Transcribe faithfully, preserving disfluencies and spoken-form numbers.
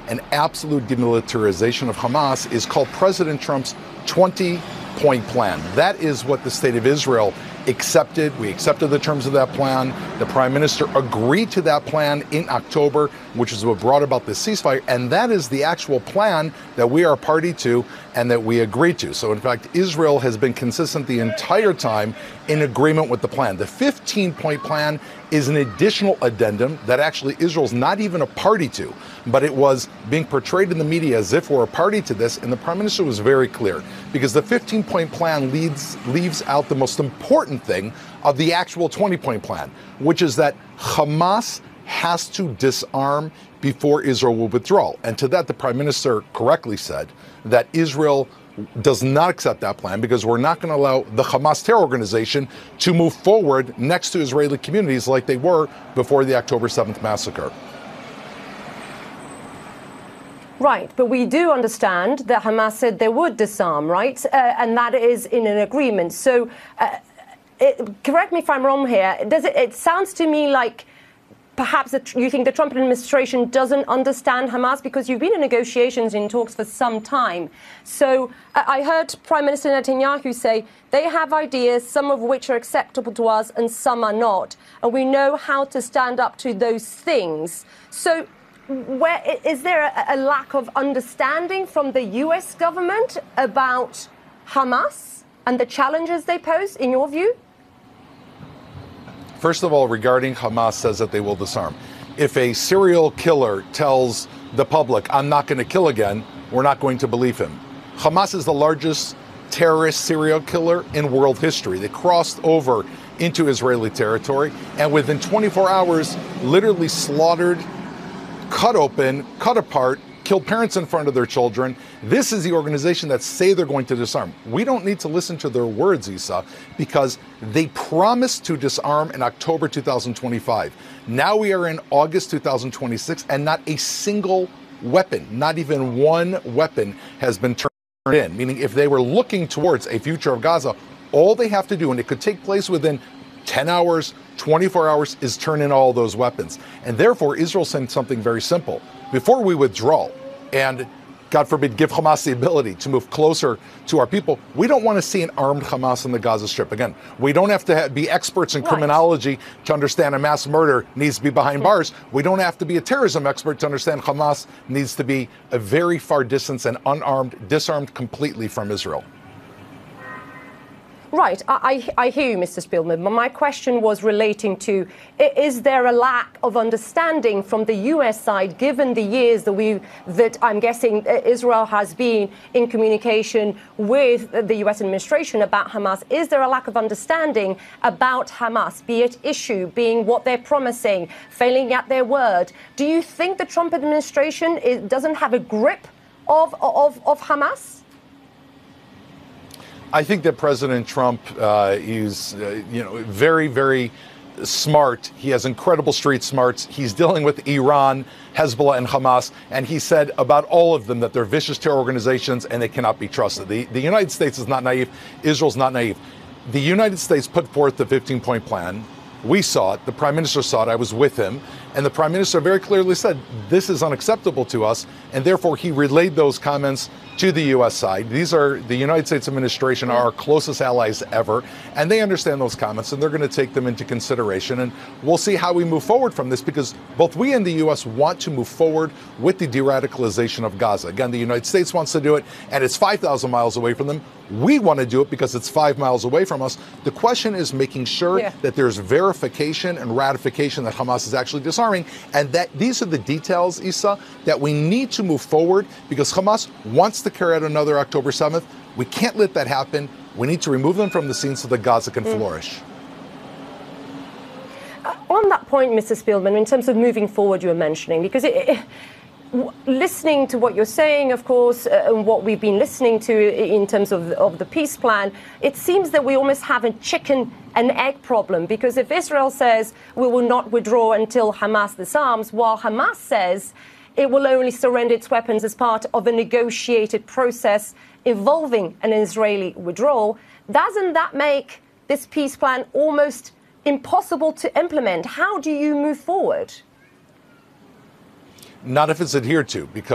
an absolute demilitarization of Hamas is called President Trump's twenty-point plan. That is what the state of Israel accepted. We accepted the terms of that plan. The prime minister agreed to that plan in October, which is what brought about the ceasefire. And that is the actual plan that we are a party to and that we agreed to. So, in fact, Israel has been consistent the entire time in agreement with the plan. The fifteen-point plan is an additional addendum that actually Israel's not even a party to, but it was being portrayed in the media as if we're a party to this. And the prime minister was very clear, because the fifteen-point plan leads, leaves out the most important thing of the actual twenty-point plan, which is that Hamas has to disarm before Israel will withdraw. And to that, the prime minister correctly said that Israel does not accept that plan because we're not going to allow the Hamas terror organization to move forward next to Israeli communities like they were before the October seventh massacre. Right, but we do understand that Hamas said they would disarm, right? Uh, and that is in an agreement. So, uh, it, correct me if I'm wrong here. Does it? It sounds to me like perhaps you think the Trump administration doesn't understand Hamas, because you've been in negotiations, in talks for some time. So uh, I heard Prime Minister Netanyahu say they have ideas, some of which are acceptable to us and some are not. And we know how to stand up to those things. So where is there a, a lack of understanding from the U S government about Hamas and the challenges they pose, in your view? First of all, regarding Hamas says that they will disarm. If a serial killer tells the public, I'm not going to kill again, we're not going to believe him. Hamas is the largest terrorist serial killer in world history. They crossed over into Israeli territory and within twenty-four hours literally slaughtered, cut open, cut apart, killed parents in front of their children. This is the organization that say they're going to disarm. We don't need to listen to their words, Isa, because they promised to disarm in October two thousand twenty-five. Now we are in August two thousand twenty-six, and not a single weapon, not even one weapon has been turned in. Meaning, if they were looking towards a future of Gaza, all they have to do, and it could take place within ten hours, twenty-four hours, is turn in all those weapons. And therefore, Israel sent something very simple. Before we withdraw and, God forbid, give Hamas the ability to move closer to our people, we don't want to see an armed Hamas in the Gaza Strip. Again, we don't have to have, be experts in right. criminology to understand a mass murder needs to be behind mm-hmm. bars. We don't have to be a terrorism expert to understand Hamas needs to be a very far distance and unarmed, disarmed completely from Israel. Right, I, I, I hear you, Mister Spielman, but my question was relating to, is there a lack of understanding from the U S side, given the years that we, that I'm guessing Israel has been in communication with the U S administration about Hamas? Is there a lack of understanding about Hamas, be it issue, being what they're promising, failing at their word? Do you think the Trump administration is, doesn't have a grip of, of, of Hamas? I think that President Trump uh, is, uh, you know, very, very smart. He has incredible street smarts. He's dealing with Iran, Hezbollah, and Hamas. And he said about all of them that they're vicious terror organizations and they cannot be trusted. The, the United States is not naive. Israel's not naive. The United States put forth the fifteen-point plan. We saw it. The prime minister saw it. I was with him. And the prime minister very clearly said, this is unacceptable to us. And therefore, he relayed those comments to the U S side. These are the United States administration, are our closest allies ever. And they understand those comments and they're going to take them into consideration. And we'll see how we move forward from this, because both we and the U S want to move forward with the de-radicalization of Gaza. Again, the United States wants to do it and it's five thousand miles away from them. We want to do it because it's five miles away from us. The question is making sure yeah. that there's verification and ratification that Hamas is actually disarming, and that these are the details, Isa, that we need to move forward, because Hamas wants to carry out another October seventh. We can't let that happen. We need to remove them from the scene so that Gaza can mm. flourish. Uh, on that point, Mister Spielman, in terms of moving forward, you were mentioning, because it, it listening to what you're saying, of course, uh, and what we've been listening to in terms of, of the peace plan, it seems that we almost have a chicken and egg problem, because if Israel says we will not withdraw until Hamas disarms, while Hamas says it will only surrender its weapons as part of a negotiated process involving an Israeli withdrawal, doesn't that make this peace plan almost impossible to implement? How do you move forward? Not if it's adhered to, because